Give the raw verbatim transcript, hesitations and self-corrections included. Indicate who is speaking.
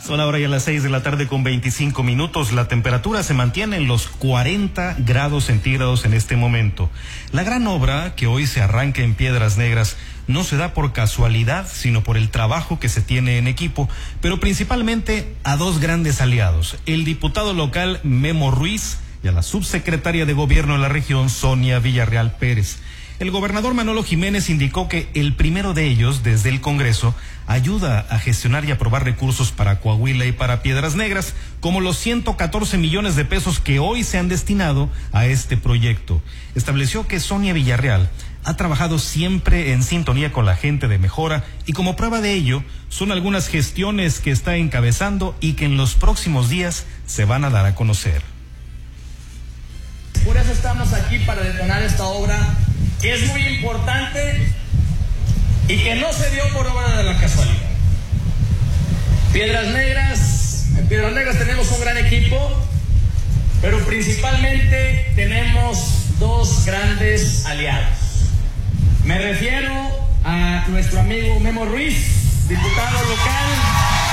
Speaker 1: Son ahora ya las seis de la tarde con veinticinco minutos. La temperatura se mantiene en los cuarenta grados centígrados en este momento. La gran obra que hoy se arranca en Piedras Negras no se da por casualidad, sino por el trabajo que se tiene en equipo, pero principalmente a dos grandes aliados, el diputado local Memo Ruiz y a la subsecretaria de Gobierno de la región, Sonia Villarreal Pérez. El gobernador Manolo Jiménez indicó que el primero de ellos, desde el Congreso, ayuda a gestionar y aprobar recursos para Coahuila y para Piedras Negras, como los ciento catorce millones de pesos que hoy se han destinado a este proyecto. Estableció que Sonia Villarreal ha trabajado siempre en sintonía con la gente de Mejora y como prueba de ello son algunas gestiones que está encabezando y que en los próximos días se van a dar a conocer.
Speaker 2: Por eso estamos aquí para detonar esta obra, que es muy importante y que no se dio por obra de la casualidad. Piedras Negras, en Piedras Negras tenemos un gran equipo, pero principalmente tenemos dos grandes aliados. Me refiero a nuestro amigo Memo Ruiz, diputado local